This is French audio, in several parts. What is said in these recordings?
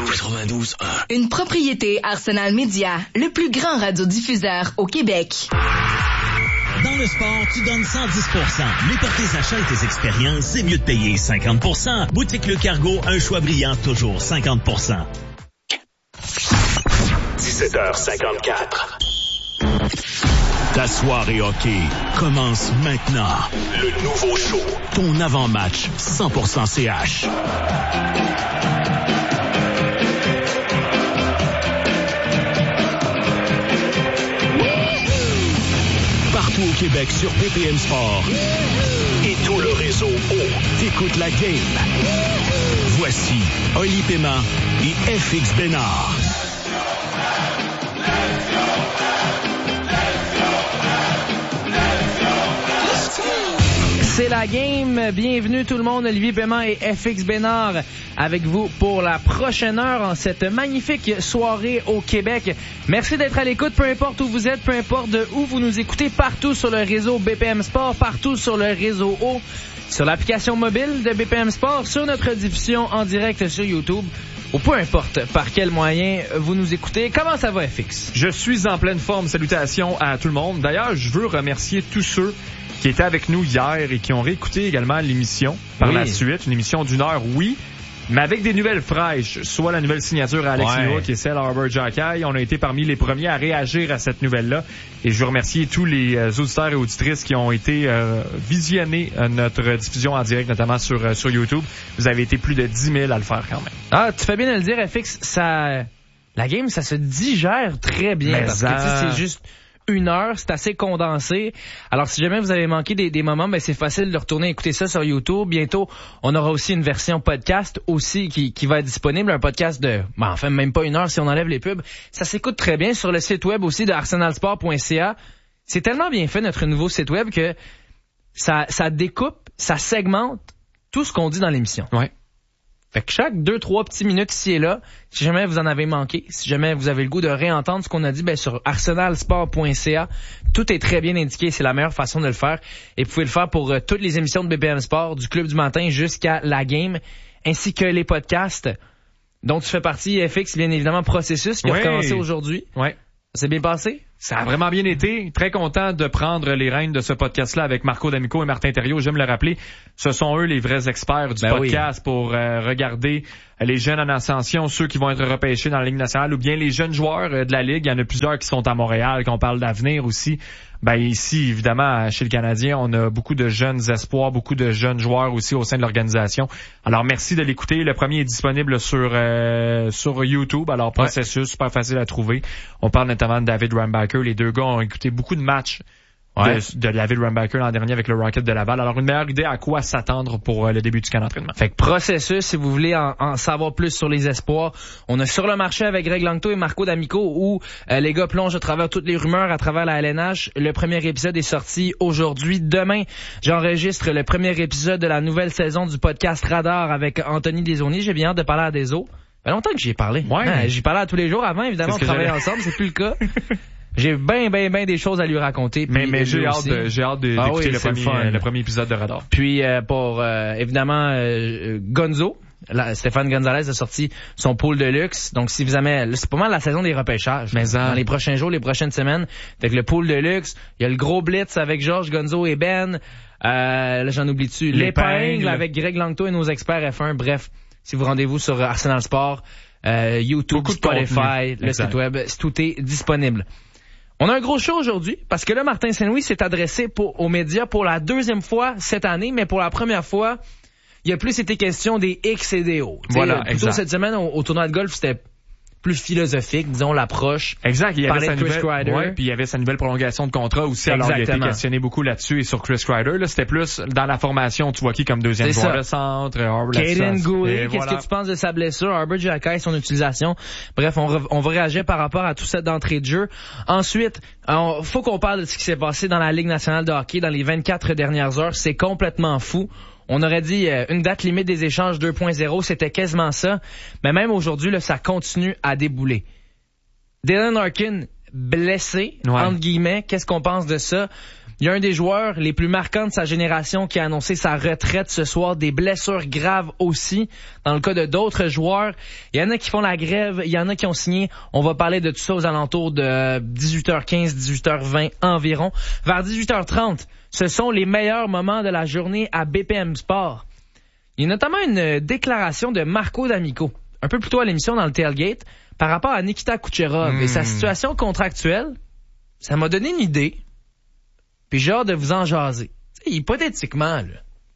92.1. Une propriété Arsenal Média, le plus grand radiodiffuseur au Québec. Dans le sport, tu donnes 110%. Mais pour tes achats et tes expériences, c'est mieux de payer 50%. Boutique Le Cargo, un choix brillant, toujours 50%. 17h54. Ta soirée hockey commence maintenant. Le nouveau show. Ton avant-match 100% CH. Partout au Québec sur BPM Sport. Et tout le réseau t'écoutes la game. Voici Oli Pema et FX Bénard. C'est la game. Bienvenue tout le monde. Olivier Paiement et FX Bénard avec vous pour la prochaine heure en cette magnifique soirée au Québec. Merci d'être à l'écoute, peu importe où vous êtes, peu importe de où vous nous écoutez, partout sur le réseau BPM Sport, partout sur le réseau O, sur l'application mobile de BPM Sport, sur notre diffusion en direct sur YouTube, ou peu importe par quel moyen vous nous écoutez. Comment ça va, FX? Je suis en pleine forme. Salutations à tout le monde. D'ailleurs, je veux remercier tous ceux qui étaient avec nous hier et qui ont réécouté également l'émission par la suite. Une émission d'1 heure, oui, mais avec des nouvelles fraîches. Soit la nouvelle signature à Alex Léa, qui est celle à Arbor Jackay. On a été parmi les premiers à réagir à cette nouvelle-là. Et je veux remercier tous les auditeurs et auditrices qui ont été visionner notre diffusion en direct, notamment sur YouTube. Vous avez été plus de 10 000 à le faire quand même. Ah, tu fais bien de le dire, FX. La game, ça se digère très bien. Mais parce que c'est juste 1 heure, c'est assez condensé. Alors, si jamais vous avez manqué des moments, ben c'est facile de retourner écouter ça sur YouTube. Bientôt, on aura aussi une version podcast aussi qui va être disponible. Un podcast de, enfin, même pas 1 heure si on enlève les pubs. Ça s'écoute très bien sur le site web aussi de arsenalsport.ca. C'est tellement bien fait, notre nouveau site web, que ça découpe, ça segmente tout ce qu'on dit dans l'émission. Ouais. Fait que chaque 2-3 petites minutes ici et là, si jamais vous en avez manqué, si jamais vous avez le goût de réentendre ce qu'on a dit, ben sur arsenalsport.ca, tout est très bien indiqué, c'est la meilleure façon de le faire. Et vous pouvez le faire pour toutes les émissions de BPM Sport, du Club du matin jusqu'à la game, ainsi que les podcasts dont tu fais partie, FX, bien évidemment, Processus, qui a recommencé aujourd'hui. Ouais. Ça s'est bien passé? Ça a vraiment bien été. Très content de prendre les rênes de ce podcast-là avec Marco D'Amico et Martin Thériault. J'aime le rappeler, ce sont eux les vrais experts du podcast pour regarder les jeunes en ascension, ceux qui vont être repêchés dans la Ligue nationale ou bien les jeunes joueurs de la Ligue. Il y en a plusieurs qui sont à Montréal, qu'on parle d'avenir aussi. Ben ici, évidemment, chez le Canadien, on a beaucoup de jeunes espoirs, beaucoup de jeunes joueurs aussi au sein de l'organisation. Alors, merci de l'écouter. Le premier est disponible sur YouTube. Alors, Processus, super facile à trouver. On parle notamment de David Rambacker. Les deux gars ont écouté beaucoup de matchs de David Rambacker l'an dernier avec le Rocket de Laval. Alors, une meilleure idée à quoi s'attendre pour le début du camp d'entraînement. Fait que Processus, si vous voulez en savoir plus sur les espoirs, on a Sur le marché avec Greg Langto et Marco D'Amico où les gars plongent à travers toutes les rumeurs, à travers la LNH. Le premier épisode est sorti aujourd'hui. Demain, j'enregistre le premier épisode de la nouvelle saison du podcast Radar avec Anthony Desaulniers. J'ai bien hâte de parler à Deso. Ça fait longtemps que j'y ai parlé. J'y parlais à tous les jours avant, évidemment, on travaillait ensemble, c'est plus le cas. J'ai bien des choses à lui raconter. Mais j'ai hâte d'écouter le premier épisode de Radar. Puis pour évidemment Gonzo, Stéphane Gonzalez a sorti son pool de luxe. Donc si vous aimez, c'est pas mal la saison des repêchages. Mais dans les prochains jours, les prochaines semaines, avec le pool de luxe, il y a le gros blitz avec Georges, Gonzo et Ben. Là j'en oublie-tu. L'épingle avec Greg Langto et nos experts F1. Bref, si vous rendez-vous sur Arsenal Sport, YouTube, Spotify, le site web, tout est disponible. On a un gros show aujourd'hui parce que là, Martin Saint-Louis s'est adressé aux médias pour la deuxième fois cette année, mais pour la première fois, il y a plus été question des X et des O. Voilà, plutôt cette semaine, au tournoi de golf, c'était plus philosophique, disons, l'approche. Exact. Il y avait Chris Kreider. Puis il y avait sa nouvelle prolongation de contrat aussi. Alors, il a été questionné beaucoup là-dessus et sur Chris Kreider. Là, c'était plus dans la formation, tu vois qui comme deuxième joueur de centre. Caden Goulet, qu'est-ce que tu penses de sa blessure? Arbor Jackay, son utilisation. Bref, on va réagir par rapport à tout ça d'entrée de jeu. Ensuite, faut qu'on parle de ce qui s'est passé dans la Ligue nationale de hockey dans les 24 dernières heures. C'est complètement fou. On aurait dit une date limite des échanges 2.0, c'était quasiment ça. Mais même aujourd'hui, là, ça continue à débouler. Dylan Larkin blessé, entre guillemets. Qu'est-ce qu'on pense de ça? Il y a un des joueurs les plus marquants de sa génération qui a annoncé sa retraite ce soir, des blessures graves aussi. Dans le cas de d'autres joueurs, il y en a qui font la grève, il y en a qui ont signé. On va parler de tout ça aux alentours de 18h15, 18h20 environ. Vers 18h30, ce sont les meilleurs moments de la journée à BPM Sport. Il y a notamment une déclaration de Marco D'Amico, un peu plus tôt à l'émission dans le Tailgate, par rapport à Nikita Kucherov et sa situation contractuelle. Ça m'a donné une idée. Puis j'ai hâte de vous en jaser. T'sais, hypothétiquement, là,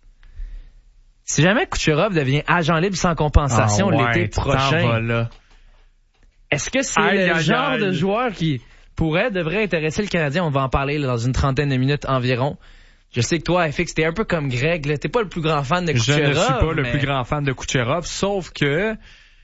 si jamais Kucherov devient agent libre sans compensation l'été prochain, est-ce que c'est le genre de joueur qui devrait intéresser le Canadien? On va en parler là, dans une trentaine de minutes environ. Je sais que toi, FX, t'es un peu comme Greg, là. T'es pas le plus grand fan de Kucherov. Je ne suis pas le plus grand fan de Kucherov, sauf que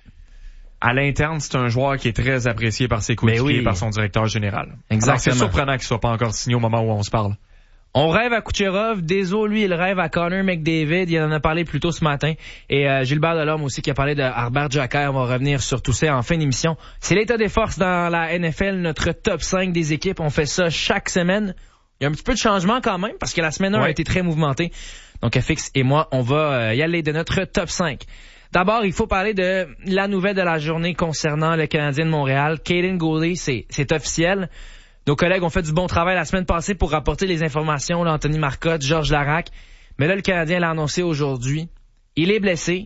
à l'interne, c'est un joueur qui est très apprécié par ses coéquipiers et par son directeur général. Exactement. Alors, c'est surprenant qu'il soit pas encore signé au moment où on se parle. On rêve à Kucherov. Désolé, lui, il rêve à Connor McDavid. Il en a parlé plus tôt ce matin. Et Gilbert Delorme aussi qui a parlé de Herbert Jacquet. On va revenir sur tout ça en fin d'émission. C'est l'état des forces dans la NFL, notre top 5 des équipes. On fait ça chaque semaine. Il y a un petit peu de changement quand même parce que la semaine 1 a été très mouvementée. Donc FX et moi, on va y aller de notre top 5. D'abord, il faut parler de la nouvelle de la journée concernant le Canadien de Montréal. Kaiden Guhle, c'est officiel. Nos collègues ont fait du bon travail la semaine passée pour rapporter les informations, là, Anthony Marcotte, Georges Larac. Mais là, le Canadien l'a annoncé aujourd'hui. Il est blessé.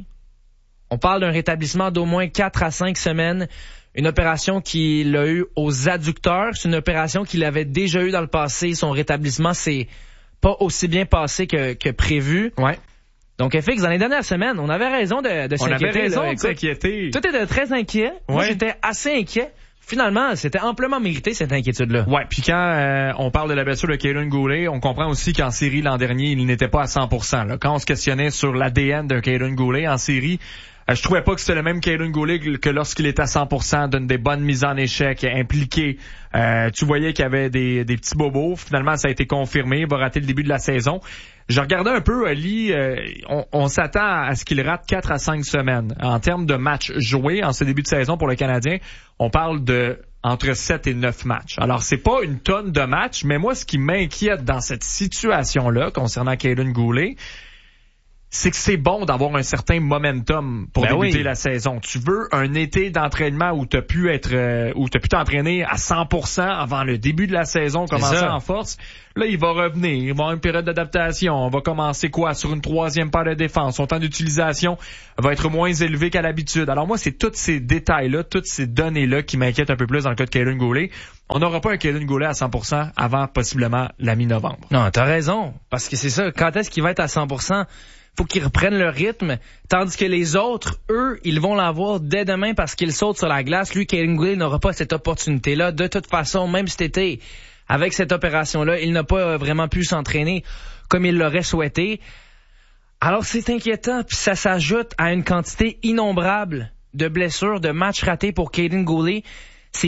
On parle d'un rétablissement d'au moins 4 à 5 semaines. Une opération qu'il a eue aux adducteurs. C'est une opération qu'il avait déjà eue dans le passé. Son rétablissement s'est pas aussi bien passé que prévu. Ouais. Donc, FX, dans les dernières semaines, on avait raison de s'inquiéter. On avait raison de s'inquiéter. Tout était très inquiet. Ouais. Moi, j'étais assez inquiet. Finalement, c'était amplement mérité, cette inquiétude-là. Ouais, puis quand on parle de la blessure de Kaiden Guhle, on comprend aussi qu'en série, l'an dernier, il n'était pas à 100%. Là. Quand on se questionnait sur l'ADN de Kaiden Guhle en série, je trouvais pas que c'était le même Kaiden Guhle que lorsqu'il était à 100%, donne des bonnes mises en échec, impliqué. Tu voyais qu'il y avait des petits bobos. Finalement, ça a été confirmé. Il va rater le début de la saison. Je regardais un peu, Ali, on s'attend à ce qu'il rate 4 à 5 semaines. En termes de matchs joués en ce début de saison pour le Canadien, on parle de entre 7 et 9 matchs. Alors, c'est pas une tonne de matchs, mais moi, ce qui m'inquiète dans cette situation-là, concernant Kaiden Guhle, c'est que c'est bon d'avoir un certain momentum pour débuter la saison. Tu veux un été d'entraînement où t'as pu t'entraîner à 100% avant le début de la saison, commencer en force. Là, il va revenir. Il va avoir une période d'adaptation. On va commencer sur une troisième paire de défense. Son temps d'utilisation va être moins élevé qu'à l'habitude. Alors moi, c'est tous ces détails-là, toutes ces données-là qui m'inquiètent un peu plus dans le cas de Kaiden Guhle. On n'aura pas un Kaiden Guhle à 100% avant possiblement la mi-novembre. Non, t'as raison. Parce que c'est ça. Quand est-ce qu'il va être à 100%? Faut qu'ils reprennent le rythme, tandis que les autres, eux, ils vont l'avoir dès demain parce qu'ils sautent sur la glace. Lui, Kaiden Guhle n'aura pas cette opportunité-là. De toute façon, même cet été, avec cette opération-là, il n'a pas vraiment pu s'entraîner comme il l'aurait souhaité. Alors, c'est inquiétant, puis ça s'ajoute à une quantité innombrable de blessures, de matchs ratés pour Kaiden Guhle. C'est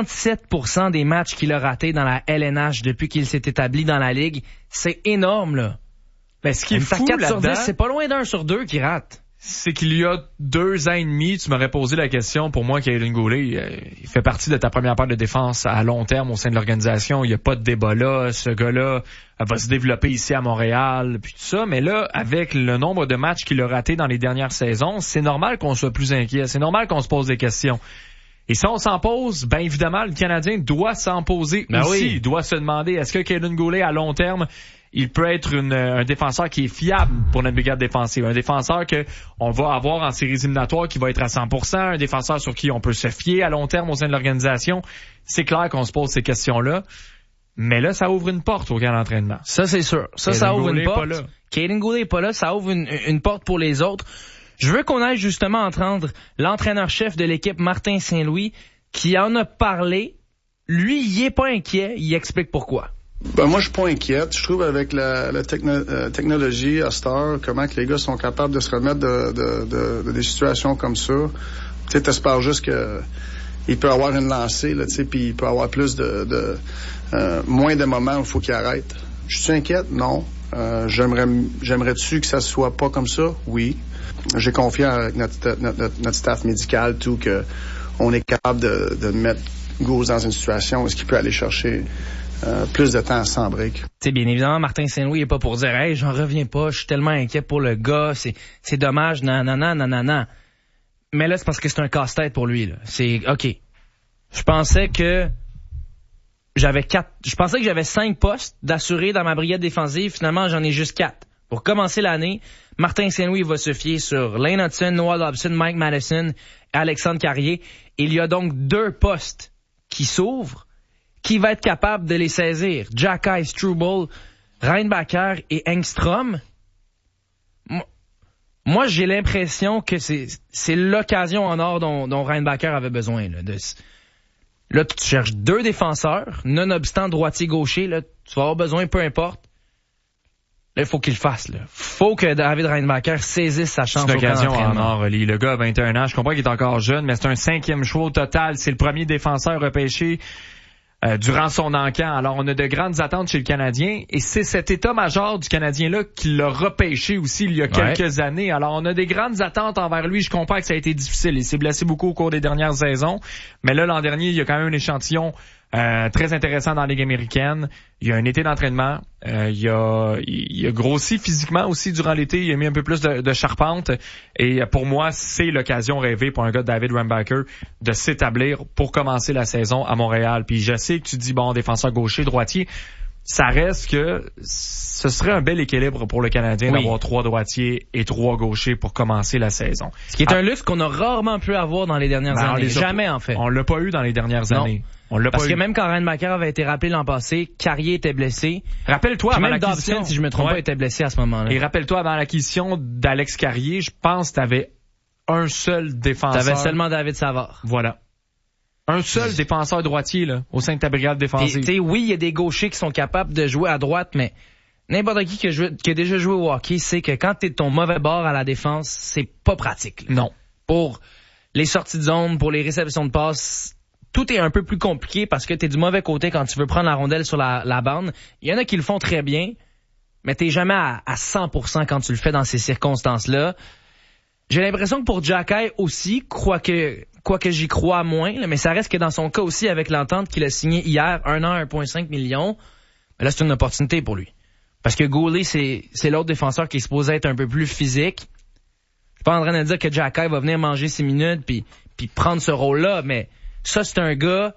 37% des matchs qu'il a ratés dans la LNH depuis qu'il s'est établi dans la Ligue. C'est énorme, là. Ben, ce qui est fou 4 là-dedans, sur 10, c'est pas loin d'1 sur 2 qui rate. C'est qu'il y a 2 ans et demi, tu m'aurais posé la question, pour moi, Kaiden Guhle, il fait partie de ta première paire de défense à long terme au sein de l'organisation. Il n'y a pas de débat là. Ce gars-là va se développer ici à Montréal, puis tout ça. Mais là, avec le nombre de matchs qu'il a ratés dans les dernières saisons, c'est normal qu'on soit plus inquiet. C'est normal qu'on se pose des questions. Et si on s'en pose, ben évidemment, le Canadien doit s'en poser aussi. Oui. Il doit se demander, est-ce que Kaiden Guhle, à long terme, il peut être un défenseur qui est fiable pour notre brigade défensive. Un défenseur que on va avoir en séries éliminatoires qui va être à 100%. Un défenseur sur qui on peut se fier à long terme au sein de l'organisation. C'est clair qu'on se pose ces questions-là. Mais là, ça ouvre une porte au camp d'entraînement. Ça, c'est sûr. Ça ouvre une porte. Kaiden Guhle est pas là. Ça ouvre une porte pour les autres. Je veux qu'on aille justement entendre l'entraîneur-chef de l'équipe, Martin Saint-Louis, qui en a parlé. Lui, il est pas inquiet. Il explique pourquoi. Ben moi je suis pas inquiète. Je trouve avec la technologie à cette heure, comment que les gars sont capables de se remettre de des situations comme ça. Tu sais, t'espères juste que il peut avoir une lancée là, tu sais, puis il peut avoir plus moins de moments où il faut qu'il arrête. Je suis inquiète, non. J'aimerais-tu que ça soit pas comme ça? Oui. J'ai confiance avec notre staff médical, tout, que on est capable de mettre Guhle dans une situation où est-ce qu'il peut aller chercher plus de temps sans break. T'sais, bien évidemment, Martin Saint-Louis est pas pour dire « Hey, j'en reviens pas, je suis tellement inquiet pour le gars, c'est dommage, nanana. » Mais là, c'est parce que c'est un casse-tête pour lui, là. C'est, OK. Je pensais que j'avais 5 postes d'assurés dans ma brigade défensive. Finalement, j'en ai juste 4. Pour commencer l'année, Martin Saint-Louis va se fier sur Lane Hudson, Noah Dobson, Mike Madison et Alexandre Carrier. Il y a donc 2 postes qui s'ouvrent. Qui va être capable de les saisir? Jacky, Struble, Reinbacher et Engstrom. Moi, j'ai l'impression que c'est l'occasion en or dont Reinbacher avait besoin. Là, tu cherches 2 défenseurs, nonobstant droitier-gaucher. Là, tu vas avoir besoin, peu importe. Là, il faut qu'il le fasse. Là. Faut que David Reinbacher saisisse sa chance. C'est une occasion en or, Oli. Le gars a 21 ans. Je comprends qu'il est encore jeune, mais c'est un 5e choix au total. C'est le premier défenseur repêché durant son encamp. Alors, on a de grandes attentes chez le Canadien. Et c'est cet état-major du Canadien-là qui l'a repêché aussi il y a quelques années. Alors, on a des grandes attentes envers lui. Je comprends que ça a été difficile. Il s'est blessé beaucoup au cours des dernières saisons. Mais là, l'an dernier, il y a quand même un échantillon très intéressant dans la Ligue américaine. Il y a un été d'entraînement. Il a grossi physiquement aussi durant l'été. Il a mis un peu plus de charpente. Et pour moi, c'est l'occasion rêvée pour un gars de David Reinbacher de s'établir pour commencer la saison à Montréal. Puis je sais que tu dis, bon, défenseur gaucher, droitier. Ça reste que ce serait un bel équilibre pour le Canadien d'avoir 3 droitiers et 3 gauchers pour commencer la saison. Ce qui est un luxe qu'on a rarement pu avoir dans les dernières années. Jamais, en fait. On l'a pas eu dans les dernières années. On l'a Parce que même quand Reinbacher avait été rappelé l'an passé, Carrier était blessé. Rappelle-toi, avant même Dobson, si je me trompe pas, était blessé à ce moment-là. Et rappelle-toi, avant l'acquisition d'Alex Carrier, je pense que t'avais un seul défenseur. T'avais seulement David Savard. Voilà. Un seul défenseur droitier, là, au sein de ta brigade défensive. Tu sais, oui, il y a des gauchers qui sont capables de jouer à droite, mais n'importe qui qui a déjà joué au hockey sait que quand t'es de ton mauvais bord à la défense, c'est pas pratique. Là. Non. Pour les sorties de zone, pour les réceptions de passes, tout est un peu plus compliqué parce que t'es du mauvais côté quand tu veux prendre la rondelle sur la bande. Il y en a qui le font très bien, mais t'es jamais à 100% quand tu le fais dans ces circonstances-là. J'ai l'impression que pour Jacky aussi, quoique j'y crois moins, là, mais ça reste que dans son cas aussi, avec l'entente qu'il a signée hier, 1 an, 1,5 million, là, c'est une opportunité pour lui. Parce que Goulet, c'est l'autre défenseur qui est supposé être un peu plus physique. Je suis pas en train de dire que Jacky va venir manger 6 minutes puis prendre ce rôle-là, mais ça, c'est un gars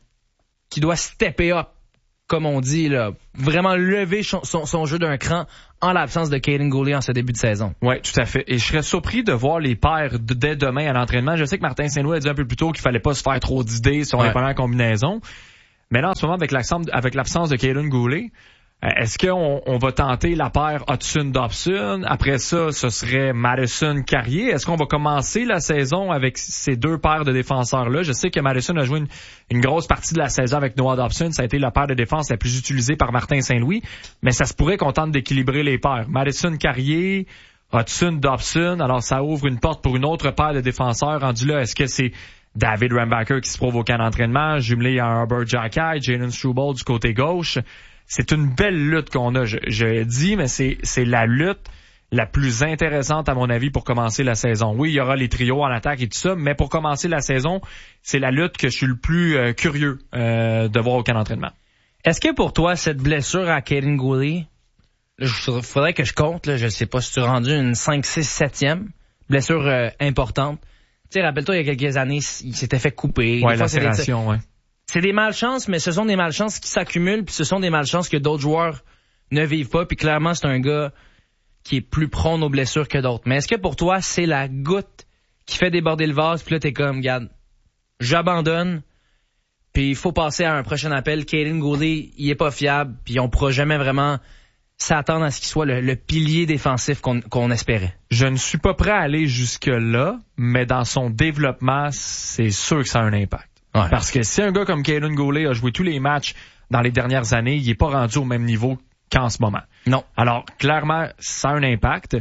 qui doit stepper up, comme on dit, là, vraiment lever son jeu d'un cran en l'absence de Kaiden Goulet en ce début de saison. Oui, tout à fait. Et je serais surpris de voir les paires dès demain à l'entraînement. Je sais que Martin Saint-Louis a dit un peu plus tôt qu'il fallait pas se faire trop d'idées sur les premières combinaisons. Mais là, en ce moment, avec l'absence de Kaiden Goulet, est-ce qu'on va tenter la paire Hudson-Dobson? Après ça, ce serait Madison-Carrier. Est-ce qu'on va commencer la saison avec ces 2 paires de défenseurs-là? Je sais que Madison a joué une grosse partie de la saison avec Noah Dobson. Ça a été la paire de défense la plus utilisée par Martin Saint-Louis. Mais ça se pourrait qu'on tente d'équilibrer les paires. Madison-Carrier, Hudson-Dobson. Alors, ça ouvre une porte pour une autre paire de défenseurs. Rendu là, est-ce que c'est David Reinbacher qui se prouve au camp d'entraînement, jumelé à Herbert Jacky, Jalen Struble du côté gauche? C'est une belle lutte qu'on a, je dis, mais c'est la lutte la plus intéressante à mon avis pour commencer la saison. Oui, il y aura les trios en attaque et tout ça, mais pour commencer la saison, c'est la lutte que je suis le plus curieux de voir au camp d'entraînement. Est-ce que pour toi, cette blessure à Kaiden Goulet, il faudrait que je compte, là, je sais pas si tu es rendu une 5, 6, 7e blessure importante. Tu sais, rappelle-toi, il y a quelques années, il s'était fait couper. Ouais, lacération, ouais. C'est des malchances, mais ce sont des malchances qui s'accumulent, puis ce sont des malchances que d'autres joueurs ne vivent pas, puis clairement, c'est un gars qui est plus prône aux blessures que d'autres. Mais est-ce que pour toi, c'est la goutte qui fait déborder le vase, puis là, t'es comme, regarde, j'abandonne, puis il faut passer à un prochain appel. Kaiden Goulet, il est pas fiable, puis on pourra jamais vraiment s'attendre à ce qu'il soit le pilier défensif qu'on espérait. Je ne suis pas prêt à aller jusque-là, mais dans son développement, c'est sûr que ça a un impact. Ouais. Parce que si un gars comme Kaiden Goulet a joué tous les matchs dans les dernières années, il est pas rendu au même niveau qu'en ce moment. Non. Alors, clairement, ça a un impact.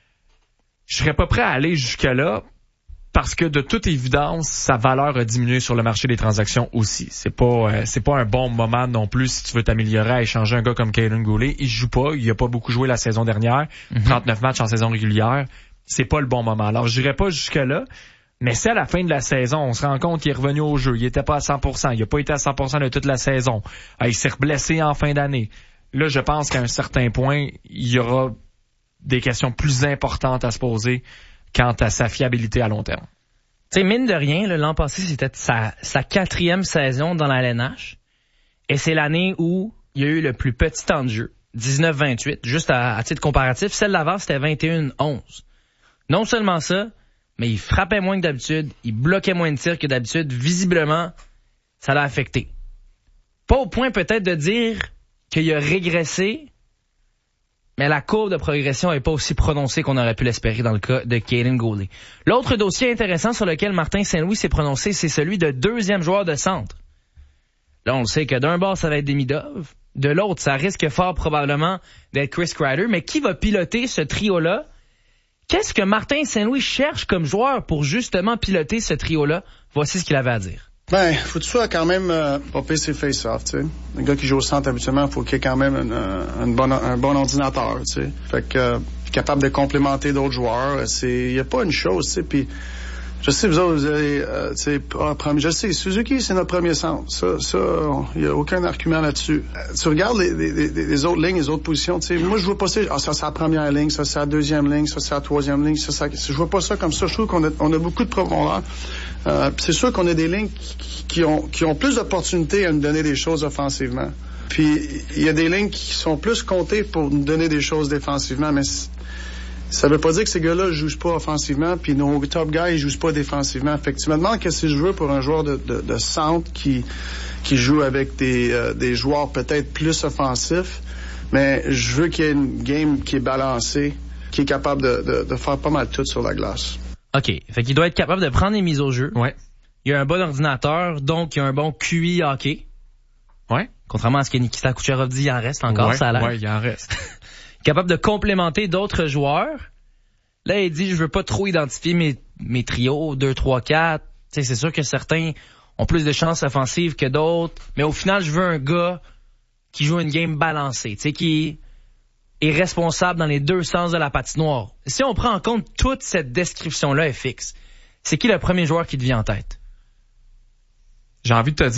Je serais pas prêt à aller jusque-là parce que, de toute évidence, sa valeur a diminué sur le marché des transactions aussi. C'est pas un bon moment non plus si tu veux t'améliorer à échanger un gars comme Kaiden Goulet. Il joue pas. Il a pas beaucoup joué la saison dernière. 39 matchs en saison régulière. C'est pas le bon moment. Alors, j'irai pas jusque-là. Mais si à la fin de la saison, on se rend compte qu'il est revenu au jeu, il était pas à 100%, il a pas été à 100% de toute la saison, il s'est reblessé en fin d'année. Là, je pense qu'à un certain point, il y aura des questions plus importantes à se poser quant à sa fiabilité à long terme. Tu sais, mine de rien, l'an passé, c'était sa 4e saison dans la LNH. Et c'est l'année où il y a eu le plus petit temps de jeu. 19-28, juste à titre comparatif. Celle d'avant, c'était 21-11. Non seulement ça, mais il frappait moins que d'habitude, il bloquait moins de tirs que d'habitude. Visiblement, ça l'a affecté. Pas au point peut-être de dire qu'il a régressé, mais la courbe de progression n'est pas aussi prononcée qu'on aurait pu l'espérer dans le cas de Kaiden Guhle. L'autre dossier intéressant sur lequel Martin Saint-Louis s'est prononcé, c'est celui de 2e joueur de centre. Là, on le sait que d'un bord, ça va être Demidov. De l'autre, ça risque fort probablement d'être Chris Kreider. Mais qui va piloter ce trio-là? Qu'est-ce que Martin Saint-Louis cherche comme joueur pour justement piloter ce trio-là? Voici ce qu'il avait à dire. Faut que tu sois quand même popper ses face-off, tu sais. Un gars qui joue au centre habituellement, faut qu'il ait quand même un bon ordinateur, tu sais. Fait que capable de complémenter d'autres joueurs. Il y a pas une chose, tu sais. Puis je sais vous autres, vous avez, je sais, Suzuki c'est notre premier centre. Ça, il y a aucun argument là-dessus. Tu regardes les autres lignes, les autres positions, tu sais. Moi, je vois pas ça. Ça c'est la première ligne, ça c'est la deuxième ligne, ça c'est la troisième ligne, je vois pas ça comme ça. Je trouve qu'on a beaucoup de profondeur. C'est sûr qu'on a des lignes qui ont plus d'opportunités à nous donner des choses offensivement. Puis il y a des lignes qui sont plus comptées pour nous donner des choses défensivement, mais ça veut pas dire que ces gars-là jouent pas offensivement, puis nos top guys ils jouent pas défensivement. Fait que tu me demandes qu'est-ce que je veux pour un joueur de centre qui joue avec des joueurs peut-être plus offensifs, mais je veux qu'il y ait une game qui est balancée, qui est capable de faire pas mal tout sur la glace. OK. Fait qu'il doit être capable de prendre les mises au jeu. Ouais. Il a un bon ordinateur, donc il a un bon QI hockey. Ouais. Contrairement à ce que Nikita Kucherov dit, il en reste encore, ça a l'air. Ouais, il en reste. Capable de complémenter d'autres joueurs. Là, il dit, je veux pas trop identifier mes trios, 2, 3, 4. Tu sais, c'est sûr que certains ont plus de chances offensives que d'autres. Mais au final, je veux un gars qui joue une game balancée. Tu sais, qui est responsable dans les deux sens de la patinoire. Si on prend en compte toute cette description-là est fixe, c'est qui le premier joueur qui te vient en tête? J'ai envie de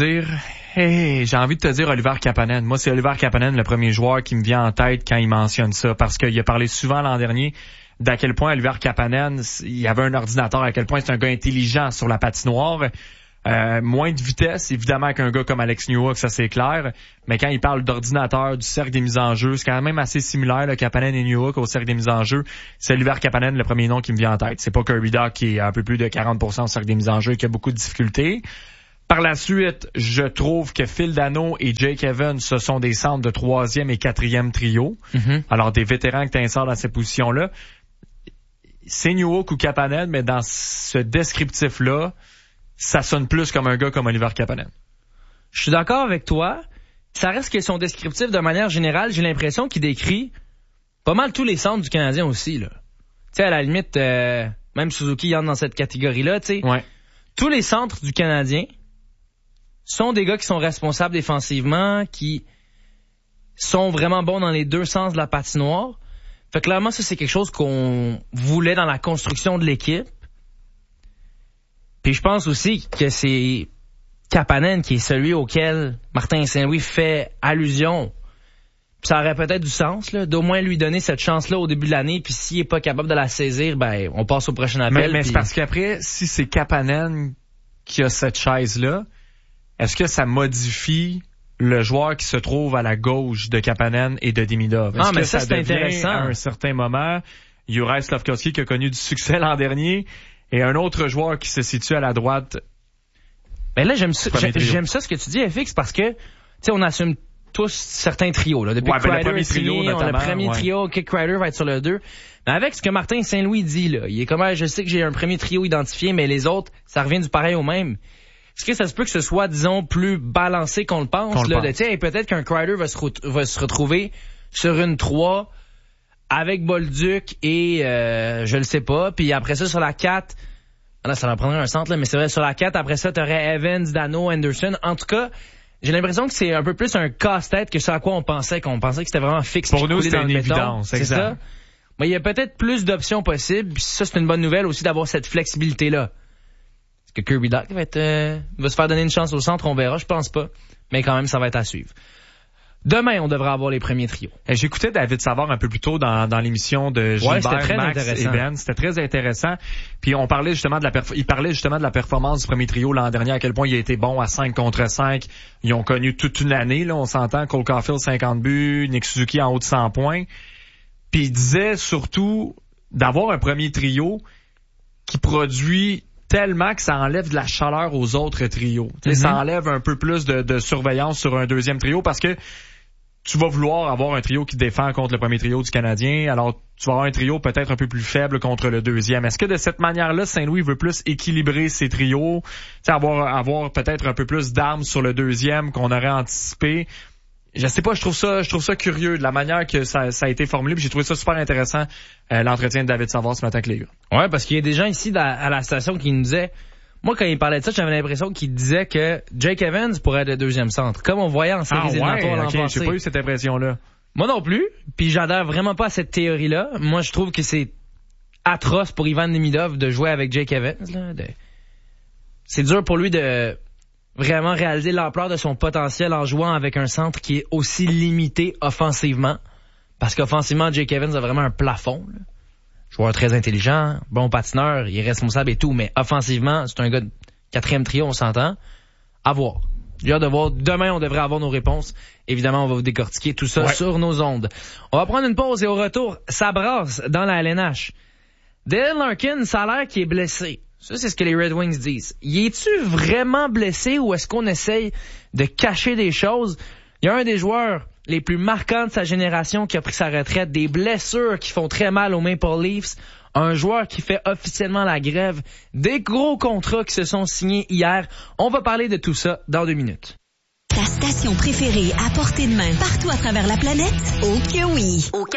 te dire Oliver Kapanen. Moi, c'est Oliver Kapanen, le premier joueur qui me vient en tête quand il mentionne ça, parce qu'il a parlé souvent l'an dernier d'à quel point Oliver Kapanen, il avait un ordinateur, à quel point c'est un gars intelligent sur la patinoire. Moins de vitesse, évidemment, qu'un gars comme Alex Newhook, ça c'est clair. Mais quand il parle d'ordinateur, du cercle des mises en jeu, c'est quand même assez similaire, là, Kapanen et Newhook au cercle des mises en jeu. C'est Oliver Kapanen, le premier nom qui me vient en tête. C'est pas Kirby Dach qui est un peu plus de 40% au cercle des mises en jeu et qui a beaucoup de difficultés. Par la suite, je trouve que Phil Dano et Jake Evans, ce sont des centres de 3e et 4e trio. Mm-hmm. Alors, des vétérans que t'insères dans ces positions-là. C'est Newhook ou Kapanen, mais dans ce descriptif-là, ça sonne plus comme un gars comme Oliver Kapanen. Je suis d'accord avec toi. Ça reste que son descriptif, de manière générale, j'ai l'impression qu'il décrit pas mal tous les centres du Canadien aussi, là. Tu sais, à la limite, même Suzuki entre dans cette catégorie-là, tu sais. Ouais. Tous les centres du Canadien sont des gars qui sont responsables défensivement, qui sont vraiment bons dans les deux sens de la patinoire. Fait que clairement, ça, c'est quelque chose qu'on voulait dans la construction de l'équipe. Puis je pense aussi que c'est Kapanen qui est celui auquel Martin Saint-Louis fait allusion. Puis ça aurait peut-être du sens, là, d'au moins lui donner cette chance-là au début de l'année, puis s'il est pas capable de la saisir, ben on passe au prochain appel. Mais c'est parce qu'après, si c'est Kapanen qui a cette chaise-là, est-ce que ça modifie le joueur qui se trouve à la gauche de Kapanen et de Demidov? Est-ce mais que ça c'est intéressant. À un certain moment, Juraj Slafkovský qui a connu du succès l'an dernier, et un autre joueur qui se situe à la droite. Ben là, j'aime ça ce que tu dis, FX, parce que, tu sais, on assume tous certains trios, là. Depuis que Kreider est signé, le premier trio, que Kreider va être sur le 2. Mais avec ce que Martin Saint-Louis dit, là, il est comme, je sais que j'ai un premier trio identifié, mais les autres, ça revient du pareil au même. Est-ce que ça se peut que ce soit, disons, plus balancé qu'on le pense, là? Peut-être qu'un Kreider va se retrouver sur une 3, avec Bolduc et je le sais pas, puis après ça sur la 4, là ça leur prendrait un centre là, mais c'est vrai sur la 4, après ça t'aurais Evans, Dano, Anderson. En tout cas, j'ai l'impression que c'est un peu plus un casse-tête que ce à quoi on pensait que c'était vraiment fixe. Pour nous c'était une évidence, c'est ça. Mais il y a peut-être plus d'options possibles, puis ça c'est une bonne nouvelle aussi d'avoir cette flexibilité là. Est-ce que Kirby Dach va se faire donner une chance au centre? On verra, je pense pas. Mais quand même, ça va être à suivre. Demain, on devrait avoir les premiers trios. J'écoutais David Savard un peu plus tôt dans l'émission de Gilbert, Max et Ben. C'était très intéressant. Puis on parlait justement il parlait justement de la performance du premier trio l'an dernier, à quel point il a été bon à 5 contre 5. Ils ont connu toute une année, là, on s'entend. Cole Caulfield, 50 buts, Nick Suzuki en haut de 100 points. Puis il disait surtout d'avoir un premier trio qui produit tellement que ça enlève de la chaleur aux autres trios. Ça enlève un peu plus de surveillance sur un deuxième trio parce que tu vas vouloir avoir un trio qui défend contre le premier trio du Canadien, alors tu vas avoir un trio peut-être un peu plus faible contre le deuxième. Est-ce que de cette manière-là, Saint-Louis veut plus équilibrer ses trios, avoir peut-être un peu plus d'armes sur le deuxième qu'on aurait anticipé? Je sais pas, je trouve ça curieux de la manière que ça a été formulé, puis j'ai trouvé ça super intéressant, l'entretien de David Savard ce matin avec les gars. Ouais, parce qu'il y a des gens ici à la station qui nous disaient, moi quand il parlait de ça, j'avais l'impression qu'il disait que Jake Evans pourrait être le deuxième centre, comme on voyait en séries éliminatoires l'an passé. J'ai pas eu cette impression-là. Moi non plus, puis j'adhère vraiment pas à cette théorie-là. Moi je trouve que c'est atroce pour Ivan Demidov de jouer avec Jake Evans. C'est dur pour lui de vraiment réaliser l'ampleur de son potentiel en jouant avec un centre qui est aussi limité offensivement. Parce qu'offensivement, Jake Evans a vraiment un plafond. Là. Joueur très intelligent, bon patineur, il est responsable et tout, mais offensivement, c'est un gars de 4e trio, on s'entend. À voir. J'ai hâte de voir. Demain, on devrait avoir nos réponses. Évidemment, on va vous décortiquer tout ça sur nos ondes. On va prendre une pause et au retour, ça brasse dans la LNH. Dylan Larkin, ça a l'air qu'il est blessé. Ça, c'est ce que les Red Wings disent. Y est-tu vraiment blessé ou est-ce qu'on essaye de cacher des choses? Il y a un des joueurs les plus marquants de sa génération qui a pris sa retraite, des blessures qui font très mal aux Maple Leafs, un joueur qui fait officiellement la grève, des gros contrats qui se sont signés hier. On va parler de tout ça dans 2 minutes. Ta station préférée à portée de main partout à travers la planète? Oh que oui! Au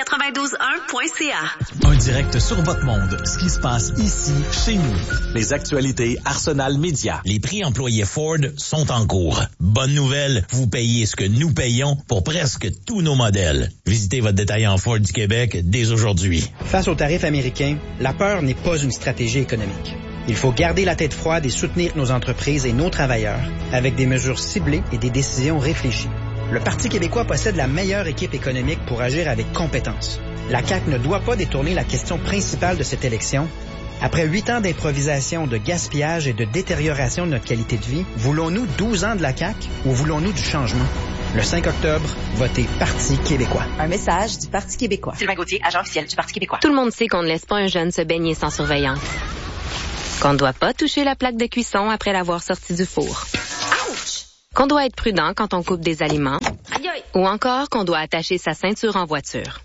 92.1.ca. Un direct sur votre monde. Ce qui se passe ici, chez nous. Les actualités Arsenal Média. Les prix employés Ford sont en cours. Bonne nouvelle, vous payez ce que nous payons pour presque tous nos modèles. Visitez votre détaillant Ford du Québec dès aujourd'hui. Face aux tarifs américains, la peur n'est pas une stratégie économique. Il faut garder la tête froide et soutenir nos entreprises et nos travailleurs avec des mesures ciblées et des décisions réfléchies. Le Parti québécois possède la meilleure équipe économique pour agir avec compétence. La CAQ ne doit pas détourner la question principale de cette élection. Après 8 ans d'improvisation, de gaspillage et de détérioration de notre qualité de vie, voulons-nous 12 ans de la CAQ ou voulons-nous du changement? Le 5 octobre, votez Parti québécois. Un message du Parti québécois. Sylvain Gauthier, agent officiel du Parti québécois. Tout le monde sait qu'on ne laisse pas un jeune se baigner sans surveillance. Qu'on ne doit pas toucher la plaque de cuisson après l'avoir sortie du four. Ouch! Qu'on doit être prudent quand on coupe des aliments. Aïe aïe! Ou encore qu'on doit attacher sa ceinture en voiture.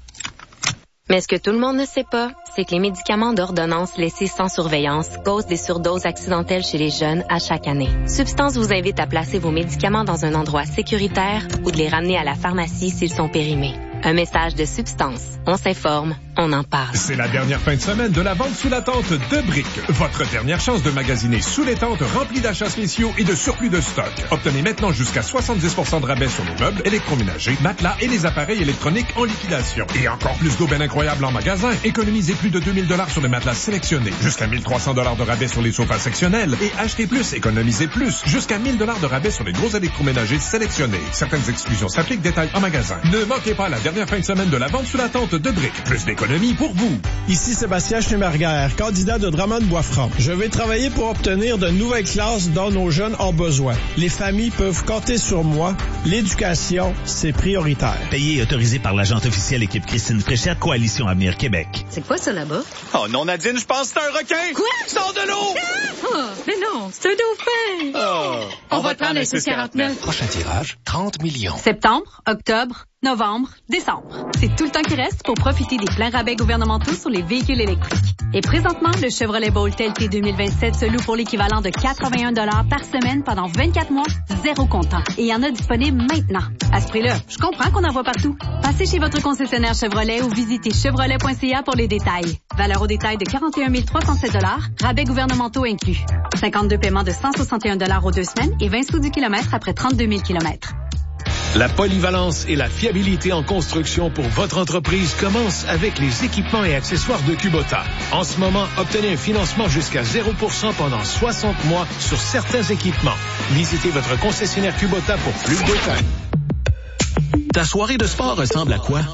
Mais ce que tout le monde ne sait pas, c'est que les médicaments d'ordonnance laissés sans surveillance causent des surdoses accidentelles chez les jeunes à chaque année. Substance vous invite à placer vos médicaments dans un endroit sécuritaire ou de les ramener à la pharmacie s'ils sont périmés. Un message de Substance. On s'informe, on en parle. C'est la dernière fin de semaine de la vente sous la tente de Brick. Votre dernière chance de magasiner sous les tentes remplies d'achats spéciaux et de surplus de stock. Obtenez maintenant jusqu'à 70% de rabais sur les meubles, électroménagers, matelas et les appareils électroniques en liquidation. Et encore plus d'aubaines incroyables en magasin. Économisez plus de 2000 $ sur les matelas sélectionnés. Jusqu'à 1300 $ de rabais sur les sofas sectionnels. Et achetez plus, économisez plus. Jusqu'à 1000 $ de rabais sur les gros électroménagers sélectionnés. Certaines exclusions s'appliquent, détails en magasin. Ne manquez pas la dernière fin de semaine de la vente sous la tente de Brick. Plus d'économies pour vous. Ici Sébastien Schneeberger, candidat de Drummond-Boisfranc. Je vais travailler pour obtenir de nouvelles classes dont nos jeunes ont besoin. Les familles peuvent compter sur moi. L'éducation, c'est prioritaire. Payé et autorisé par l'agente officielle équipe Christine Fréchette, Coalition Avenir Québec. C'est quoi ça là-bas? Oh non, Nadine, je pense que c'est un requin! Quoi? Sors de l'eau! Oh, mais non, c'est un dauphin! Oh, on va prendre le 649. Prochain tirage, 30 millions. Septembre, octobre, novembre, décembre. C'est tout le temps qui reste pour profiter des pleins rabais gouvernementaux sur les véhicules électriques. Et présentement, le Chevrolet Bolt LT 2027 se loue pour l'équivalent de 81 $ par semaine pendant 24 mois, zéro comptant. Et il y en a disponible maintenant. À ce prix-là, je comprends qu'on en voit partout. Passez chez votre concessionnaire Chevrolet ou visitez chevrolet.ca pour les détails. Valeur au détail de 41 307 $, rabais gouvernementaux inclus. 52 paiements de 161 $ aux 2 semaines et 20 sous du kilomètre après 32 000 km. La polyvalence et la fiabilité en construction pour votre entreprise commencent avec les équipements et accessoires de Kubota. En ce moment, obtenez un financement jusqu'à 0% pendant 60 mois sur certains équipements. Visitez votre concessionnaire Kubota pour plus de détails. Ta soirée de sport ressemble à quoi?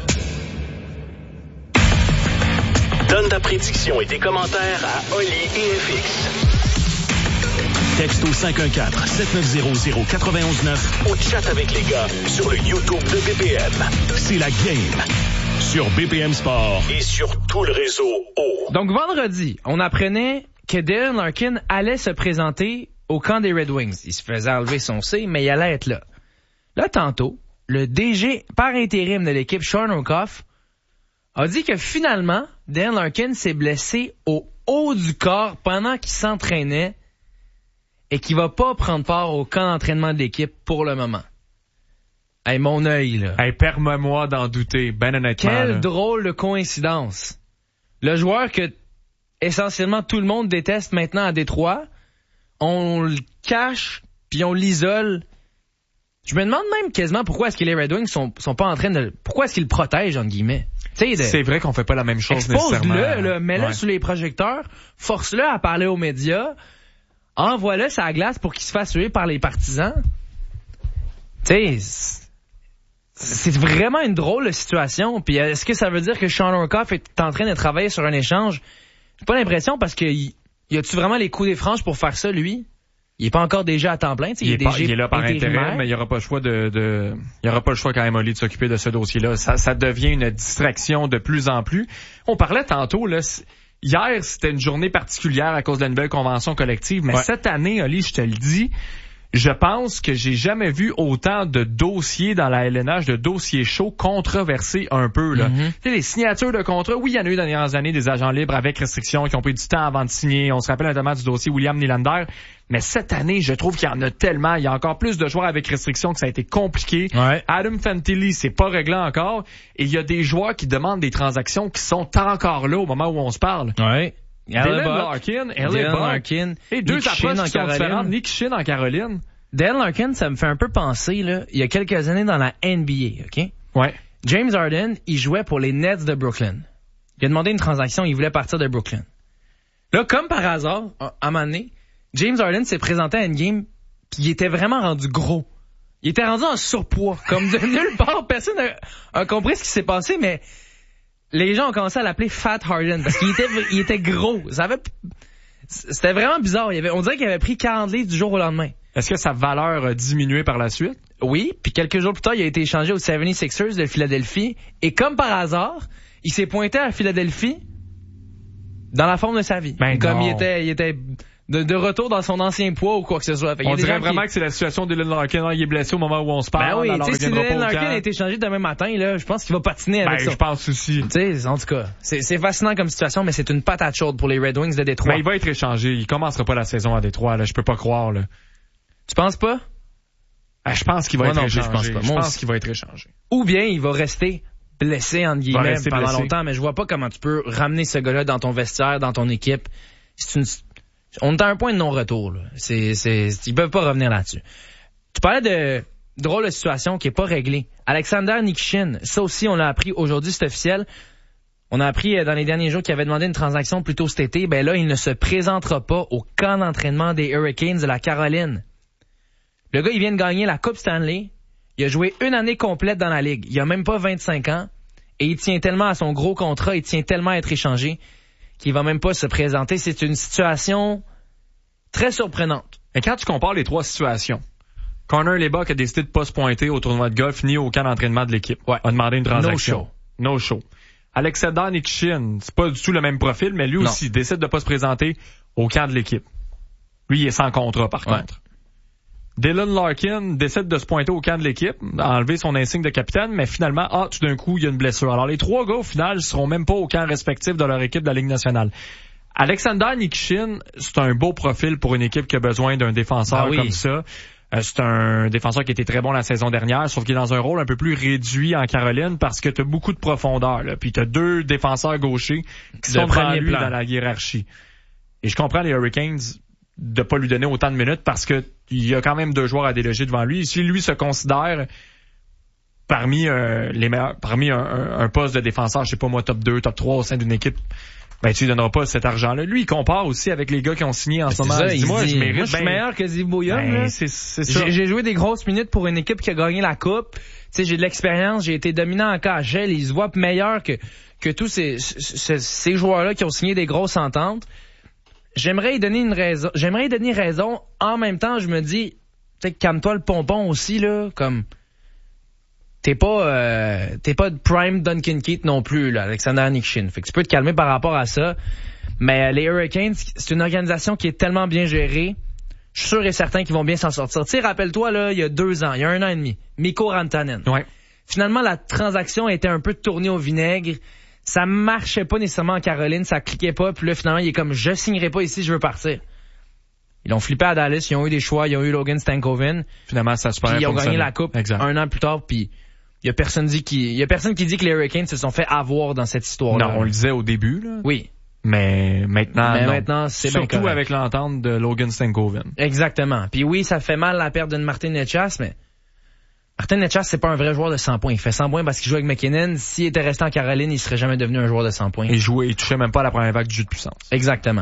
Donne ta prédiction et tes commentaires à Oli et FX. Texte au 514-7900-919. Au chat avec les gars sur le YouTube de BPM. C'est la game sur BPM Sport et sur tout le réseau O. Donc vendredi, on apprenait que Dylan Larkin allait se présenter au camp des Red Wings. Il se faisait enlever son C, mais il allait être là. Là, tantôt, le DG par intérim de l'équipe, Sean O'Coff, a dit que finalement, Dylan Larkin s'est blessé au haut du corps pendant qu'il s'entraînait et qu'il va pas prendre part au camp d'entraînement de l'équipe pour le moment. Hey, mon œil, là. Hey, permets-moi d'en douter, ben honnêtement. Quelle drôle de coïncidence. Le joueur que, essentiellement, tout le monde déteste maintenant à Détroit, on le cache, puis on l'isole. Je me demande même quasiment pourquoi est-ce que les Red Wings sont pas en train de... Pourquoi est-ce qu'ils le protègent, entre guillemets? C'est vrai qu'on fait pas la même chose nécessairement. Expose-le, là, mets-le sous les projecteurs, force-le à parler aux médias, envoie-le sur la glace pour qu'il se fasse tuer par les partisans. Tu sais, c'est vraiment une drôle de situation. Puis est-ce que ça veut dire que Sean O'Coff est en train de travailler sur un échange? J'ai pas l'impression parce que y a-tu vraiment les coups des franges pour faire ça, lui? Il est pas encore déjà à temps plein, il est là par intérêt, mais il y aura pas le choix il y aura pas le choix quand même, Oli, de s'occuper de ce dossier-là. Ça devient une distraction de plus en plus. On parlait tantôt, là, hier, c'était une journée particulière à cause de la nouvelle convention collective, mais cette année, Oli, je te le dis, je pense que j'ai jamais vu autant de dossiers dans la LNH, de dossiers chauds controversés un peu, là. Tu sais, les signatures de contrats, oui, il y en a eu dans les dernières années des agents libres avec restrictions qui ont pris du temps avant de signer. On se rappelle notamment du dossier William Nylander. Mais cette année, je trouve qu'il y en a tellement. Il y a encore plus de joueurs avec restrictions que ça a été compliqué. Ouais. Adam Fantilli, c'est pas réglé encore. Et il y a des joueurs qui demandent des transactions qui sont encore là au moment où on se parle. Ouais. Dylan Larkin, et deux approches qui sont différentes. Nick Chin en Caroline. Dylan Larkin, ça me fait un peu penser, là, il y a quelques années dans la NBA, OK? Ouais. James Harden, il jouait pour les Nets de Brooklyn. Il a demandé une transaction, il voulait partir de Brooklyn. Là, comme par hasard, à un moment donné, James Harden s'est présenté à une game, puis il était vraiment rendu gros. Il était rendu en surpoids. Comme de nulle part, personne a compris ce qui s'est passé, mais les gens ont commencé à l'appeler Fat Harden, parce qu'il était gros. C'était vraiment bizarre. On dirait qu'il avait pris 40 livres du jour au lendemain. Est-ce que sa valeur a diminué par la suite? Oui, puis quelques jours plus tard, il a été échangé aux 76ers de Philadelphie, et comme par hasard, il s'est pointé à Philadelphie dans la forme de sa vie. Comme il était de retour dans son ancien poids ou quoi que ce soit. On dirait vraiment que c'est la situation de Dylan Larkin. Il est blessé au moment où on se parle. Ben oui, tu sais, si Dylan Larkin a été échangé demain matin, là, je pense qu'il va patiner avec ça. Je pense aussi. Tu sais, en tout cas, c'est fascinant comme situation, mais c'est une patate chaude pour les Red Wings de Détroit. Mais il va être échangé. Il commencera pas la saison à Détroit, là. Je peux pas croire, là. Tu penses pas? Je pense qu'il va être échangé. Je pense qu'il va être échangé. Ou bien il va rester blessé, entre guillemets, pendant longtemps, mais je vois pas comment tu peux ramener ce gars-là dans ton vestiaire, dans ton équipe. On est à un point de non-retour, là. Ils peuvent pas revenir là-dessus. Tu parlais de drôle de situation qui est pas réglée. Alexander Nikishin, ça aussi, on l'a appris aujourd'hui, c'est officiel. On a appris dans les derniers jours qu'il avait demandé une transaction plus tôt cet été. Ben là, il ne se présentera pas au camp d'entraînement des Hurricanes de la Caroline. Le gars, il vient de gagner la Coupe Stanley. Il a joué une année complète dans la Ligue. Il a même pas 25 ans. Et il tient tellement à son gros contrat, il tient tellement à être échangé qu'il va même pas se présenter. C'est une situation très surprenante. Et quand tu compares les trois situations, Connor Lebuck a décidé de pas se pointer au tournoi de golf ni au camp d'entraînement de l'équipe. Ouais. A demandé une transaction. No show. Alexander Nikishin, c'est pas du tout le même profil, mais lui aussi décide de pas se présenter au camp de l'équipe. Lui, il est sans contrat, par contre. Dylan Larkin décide de se pointer au camp de l'équipe, enlever son insigne de capitaine, mais finalement, tout d'un coup, il y a une blessure. Alors, les trois gars, au final, seront même pas au camp respectif de leur équipe de la Ligue nationale. Alexander Nikishin, c'est un beau profil pour une équipe qui a besoin d'un défenseur comme ça. C'est un défenseur qui était très bon la saison dernière, sauf qu'il est dans un rôle un peu plus réduit en Caroline parce que tu as beaucoup de profondeur. Là. Puis tu as deux défenseurs gauchers qui sont devant lui dans la hiérarchie. Et je comprends les Hurricanes, de pas lui donner autant de minutes parce que il y a quand même 2 joueurs à déloger devant lui. Et si lui se considère parmi les meilleurs, parmi un poste de défenseur, je sais pas moi, top 2, top 3 au sein d'une équipe, ben tu lui donneras pas cet argent-là. Lui, il compare aussi avec les gars qui ont signé en ce moment. Ça, Dis-moi, je mérite. Moi, je suis meilleur que Ziv Bouyam. C'est ça. J'ai joué des grosses minutes pour une équipe qui a gagné la coupe. Tu sais, j'ai de l'expérience, j'ai été dominant en KHL. Il se voit meilleur que tous ces joueurs-là qui ont signé des grosses ententes. J'aimerais y donner raison. En même temps, je me dis, tu sais, calme-toi le pompon aussi, là, comme, t'es pas de prime Duncan Keith non plus, là, Alexander Nikshin. Fait que tu peux te calmer par rapport à ça. Mais les Hurricanes, c'est une organisation qui est tellement bien gérée. Je suis sûr et certain qu'ils vont bien s'en sortir. Tu sais, rappelle-toi, là, il y a 2 ans, il y a 1 an et demi, Mikko Rantanen. Ouais. Finalement, la transaction était un peu tournée au vinaigre. Ça marchait pas nécessairement en Caroline, ça cliquait pas, puis là, finalement, il est comme, je signerai pas ici, je veux partir. Ils l'ont flippé à Dallas, ils ont eu des choix, ils ont eu Logan Stankoven. Finalement, ça se passe. Ils ont gagné la coupe 1 an plus tard, puis il y a personne qui dit que les Hurricanes se sont fait avoir dans cette histoire-là. Non, on le disait au début, là. Oui. Mais maintenant, c'est bien correct. Surtout avec l'entente de Logan Stankoven. Exactement. Puis oui, ça fait mal la perte de Martin Necas, mais Martin Necas, c'est pas un vrai joueur de 100 points. Il fait 100 points parce qu'il joue avec McKinnon. S'il était resté en Caroline, il serait jamais devenu un joueur de 100 points. Il touchait même pas à la première vague du jeu de puissance. Exactement.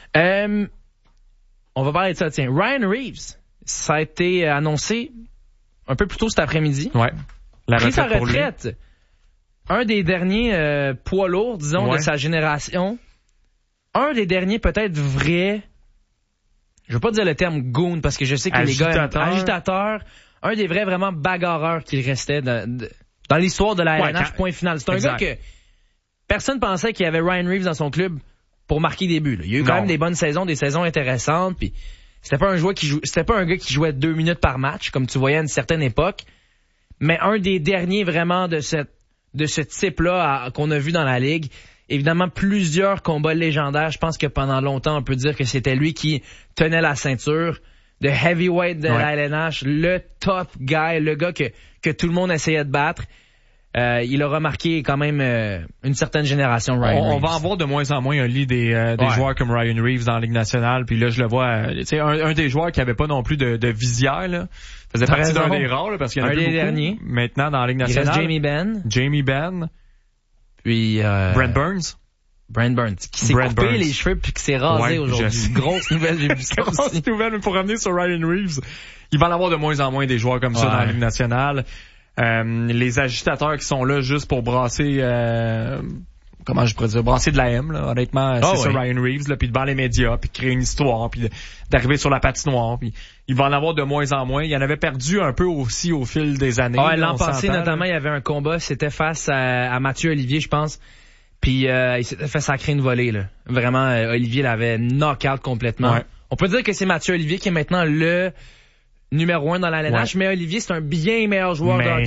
On va parler de ça, tiens. Ryan Reeves, ça a été annoncé un peu plus tôt cet après-midi. Ouais. La pris sa retraite pour lui. retraite. Un des derniers poids lourds, disons, de sa génération. Un des derniers peut-être vrais, je veux pas dire le terme goon parce que je sais que les gars agitateurs, un des vrais vraiment bagarreurs qui restait dans l'histoire de la LNH, point final. C'est un gars que personne pensait qu'il y avait Ryan Reeves dans son club pour marquer des buts. Là. Il y a eu quand même des bonnes saisons, des saisons intéressantes, puis c'était pas un gars qui jouait 2 minutes par match comme tu voyais à une certaine époque, mais un des derniers vraiment de ce type-là qu'on a vu dans la ligue. Évidemment, plusieurs combats légendaires. Je pense que pendant longtemps, on peut dire que c'était lui qui tenait la ceinture de heavyweight de la LNH, le top guy, le gars que tout le monde essayait de battre. Il a remarqué quand même une certaine génération, Ryan Reeves. On va en voir de moins en moins un lit des joueurs comme Ryan Reeves dans la Ligue nationale. Puis là, je le vois, tu sais, un des joueurs qui avait pas non plus de visière, là, faisait partie d'un des rares, là, parce qu'il y en a plus beaucoup. Derniers. Maintenant, dans la Ligue nationale. Il reste Jamie Benn. Puis Brent Burns, qui s'est coupé les cheveux puis qui s'est rasé aujourd'hui. Grosse nouvelle, j'ai vu ça aussi. Grosse nouvelle, mais pour revenir sur Ryan Reeves, il va en avoir de moins en moins des joueurs comme ça dans la Ligue nationale. Les agitateurs qui sont là juste pour brasser comment je pourrais dire, brasser de la haine, là, honnêtement, c'est ça Ryan Reeves, là, puis devant les médias, puis créer une histoire, puis d'arriver sur la patinoire, puis il va en avoir de moins en moins. Il en avait perdu un peu aussi au fil des années. L'an passé, notamment, il y avait un combat, c'était face à Mathieu Olivier, je pense, puis il s'était fait sacrer une volée, là. Vraiment, Olivier l'avait knock-out complètement. Ouais. On peut dire que c'est Mathieu Olivier qui est maintenant le numéro 1 dans la LNH, mais Olivier, c'est un bien meilleur joueur de hockey